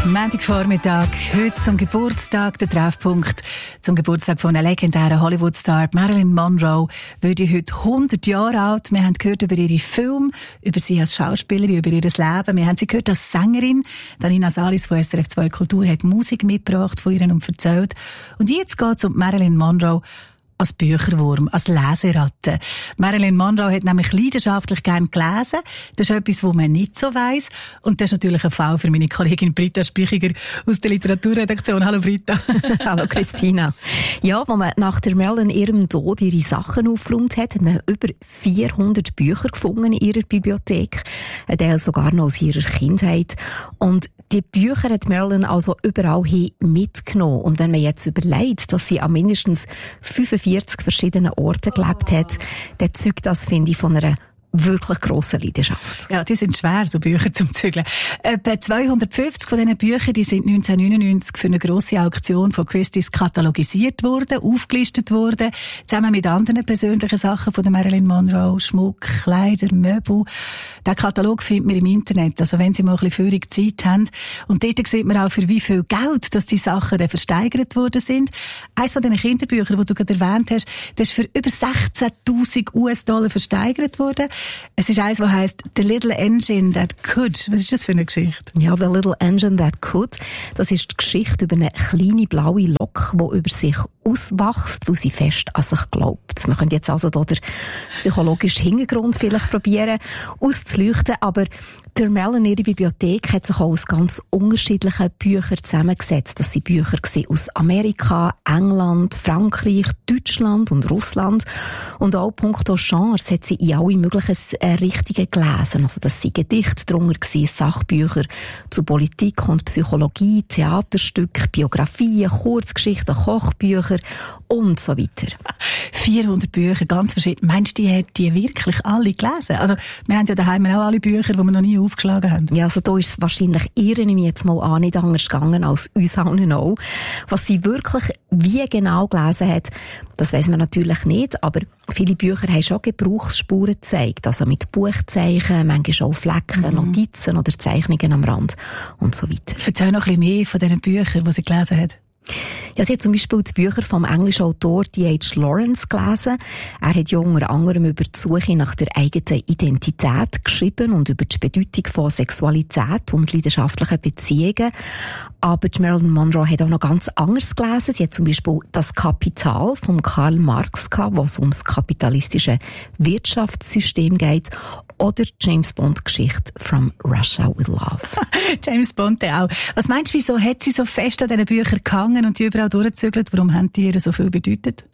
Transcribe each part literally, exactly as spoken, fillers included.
Montagvormittag, heute zum Geburtstag, der Treffpunkt zum Geburtstag von einer legendären Hollywood-Star. Marilyn Monroe würde heute hundert Jahre alt. Wir haben gehört über ihre Filme, über sie als Schauspielerin, über ihr Leben. Wir haben sie gehört als Sängerin. Danina Salis von S R F zwei Kultur hat Musik mitgebracht von ihr und erzählt. Und jetzt geht es um Marilyn Monroe als Bücherwurm, als Leseratte. Marilyn Monroe hat nämlich leidenschaftlich gern gelesen. Das ist etwas, was man nicht so weiss. Und das ist natürlich ein Fall für meine Kollegin Britta Spüchiger aus der Literaturredaktion. Hallo Britta. Hallo Christina. Ja, als man nach der Marilyn ihrem Tod ihre Sachen aufgeräumt hat, hat man über vierhundert Bücher gefunden in ihrer Bibliothek. Ein Teil sogar noch aus ihrer Kindheit. Und die Bücher hat Marilyn also überall hin mitgenommen. Und wenn man jetzt überlegt, dass sie an mindestens fünfundvierzig verschiedenen Orten gelebt hat, dann zeugt das, finde ich, von einer wirklich grosse Leidenschaft. Ja, die sind schwer, so Bücher zum Zügeln. Etwa zweihundertfünfzig von diesen Büchern, die sind neunzehnhundertneunundneunzig für eine grosse Auktion von Christie's katalogisiert worden, aufgelistet worden, zusammen mit anderen persönlichen Sachen von der Marilyn Monroe, Schmuck, Kleider, Möbel. Den Katalog findet man im Internet, also wenn Sie mal ein bisschen feurige Zeit haben. Und dort sieht man auch, für wie viel Geld, dass die Sachen dann versteigert worden sind. Eines von diesen Kinderbüchern, die du gerade erwähnt hast, das ist für über sechzehntausend US-Dollar versteigert worden. Es ist eins, das heisst «The Little Engine That Could». Was ist das für eine Geschichte? Ja, «The Little Engine That Could», das ist die Geschichte über eine kleine blaue Lok, die über sich auswächst, weil sie fest an sich glaubt. Wir können jetzt also hier den psychologischen Hintergrund vielleicht probieren auszuleuchten, aber der Marilyn, ihre Bibliothek, hat sich auch aus ganz unterschiedlichen Büchern zusammengesetzt. Das sind Bücher aus Amerika, England, Frankreich, Deutschland und Russland. Und auch punkto Genres hat sie in alle möglichen Richtungen gelesen. Also das sind Gedichte drunter gewesen, Sachbücher zu Politik und Psychologie, Theaterstücke, Biografien, Kurzgeschichten, Kochbücher und so weiter. vierhundert Bücher, ganz verschieden. Meinst du, die hat die wirklich alle gelesen? Also, wir haben ja daheim auch alle Bücher, die wir noch nie aufgeschlagen haben. Ja, also da ist es wahrscheinlich, irre ich mich jetzt mal an, nicht anders gegangen als uns allen auch. Was sie wirklich wie genau gelesen hat, das weiss man natürlich nicht, aber viele Bücher haben schon Gebrauchsspuren gezeigt, also mit Buchzeichen, manchmal auch Flecken, mhm. Notizen oder Zeichnungen am Rand und so weiter. Erzähl noch ein bisschen mehr von diesen Büchern, die sie gelesen hat. Ja, sie hat zum Beispiel die Bücher vom englischen Autor D H Lawrence gelesen. Er hat ja unter anderem über die Suche nach der eigenen Identität geschrieben und über die Bedeutung von Sexualität und leidenschaftlichen Beziehungen. Aber die Marilyn Monroe hat auch noch ganz anderes gelesen. Sie hat zum Beispiel «Das Kapital» von Karl Marx gehabt, wo es ums kapitalistische Wirtschaftssystem geht. Oder James Bond Geschichte «From Russia with Love». James Bond auch. Was meinst du, wieso hat sie so fest an diesen Büchern gehangen und die überall durchgezügelt? Warum haben die ihr so viel bedeutet?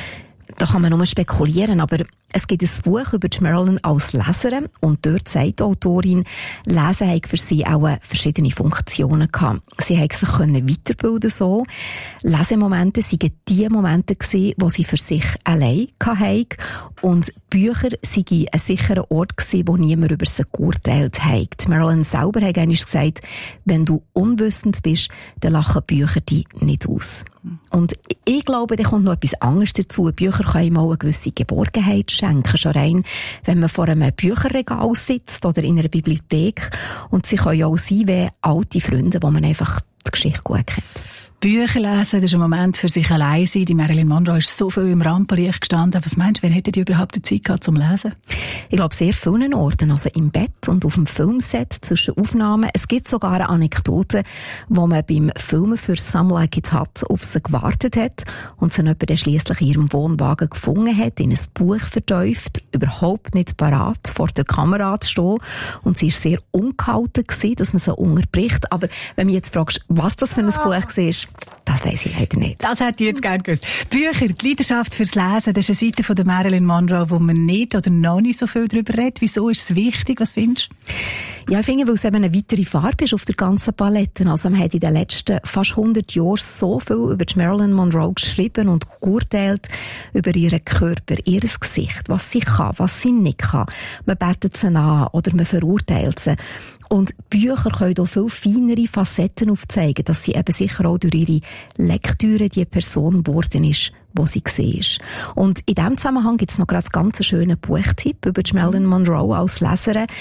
Da kann man nur spekulieren, aber es gibt ein Buch über die Marilyn als Leserin und dort sagt die Autorin, Lesen hat für sie auch verschiedene Funktionen gehabt. Sie hat sich weiterbilden so. Lesemomente waren die Momente gewesen, wo sie für sich allein hatten und Bücher waren ein sicherer Ort gewesen, wo niemand über sie geurteilt hat. Marilyn selber hat einmal gesagt, wenn du unwissend bist, dann lachen Bücher dich nicht aus. Und ich glaube, da kommt noch etwas anderes dazu. Bücher können ihm auch eine gewisse Geborgenheit schenken. Schon rein, wenn man vor einem Bücherregal sitzt oder in einer Bibliothek. Und sie können auch sein wie alte Freunde, wo man einfach die Geschichte gut kennt. Bücher lesen, das ist ein Moment für sich allein sein. Die Marilyn Monroe ist so viel im Rampenlicht gestanden. Was meinst du, wann hätte die überhaupt die Zeit gehabt zum Lesen? Ich glaube, sehr vielen Orten. Also im Bett und auf dem Filmset zwischen Aufnahmen. Es gibt sogar eine Anekdote, wo man beim Filmen für Some Like It Hot auf sie gewartet hat und sie jemand dann schliesslich in ihrem Wohnwagen gefunden hat, in ein Buch vertieft, überhaupt nicht parat vor der Kamera zu stehen. Und sie war sehr ungehalten gewesen, dass man sie unterbricht. Aber wenn du mich jetzt fragst, was das für ein Buch war, das weiss ich leider nicht. Das hätte ich jetzt gerne gewusst. Bücher, die Leidenschaft fürs Lesen, das ist eine Seite von der Marilyn Monroe, wo man nicht oder noch nicht so viel darüber redet. Wieso ist es wichtig? Was findest du? Ja, ich finde, weil es eben eine weitere Farbe ist auf der ganzen Palette. Also man hat in den letzten fast hundert Jahren so viel über die Marilyn Monroe geschrieben und geurteilt über ihren Körper, ihr Gesicht, was sie kann, was sie nicht kann. Man betet sie an oder man verurteilt sie. Und Bücher können auch viel feinere Facetten aufzeigen, dass sie eben sicher auch durch ihre Lektüre die Person geworden ist, wo sie war. Und in diesem Zusammenhang gibt es noch gerade einen ganz schönen Buchtipp über die Marilyn Monroe als Leserin.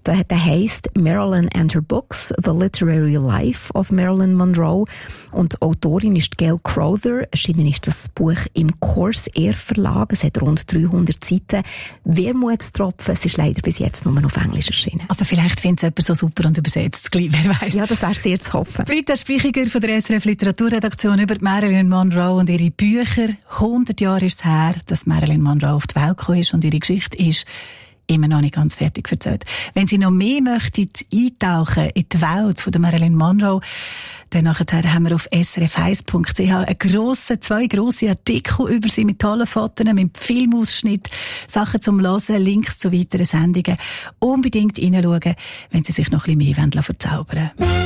Der, der heisst Marilyn and Her Books, The Literary Life of Marilyn Monroe. Und die Autorin ist Gail Crowther. Erschienen ist das Buch im Corsair Verlag. Es hat rund dreihundert Seiten. Wermutstropfen, es ist leider bis jetzt nur auf Englisch erschienen. Aber vielleicht findet es jemand so super und übersetzt es gleich, wer weiss. Ja, das wäre sehr zu hoffen. Britta Spichiger von der S R F Literaturredaktion über Marilyn Monroe und ihre Bücher. hundert Jahre ist es her, dass Marilyn Monroe auf die Welt gekommen ist und ihre Geschichte ist immer noch nicht ganz fertig erzählt. Wenn Sie noch mehr möchten eintauchen in die Welt von der Marilyn Monroe, dann nachher haben wir auf s r f eins punkt c h einen grossen, zwei grosse Artikel über sie mit tollen Fotos, mit Filmausschnitt, Sachen zum Hören, Links zu weiteren Sendungen. Unbedingt reinschauen, wenn Sie sich noch ein bisschen mehr verzaubern wollen.